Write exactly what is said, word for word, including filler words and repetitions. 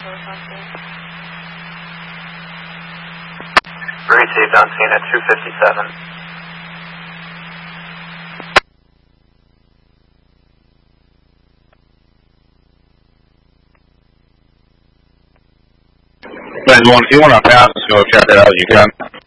Received on scene at two fifty-seven. If you want to pass, go check it out, you can.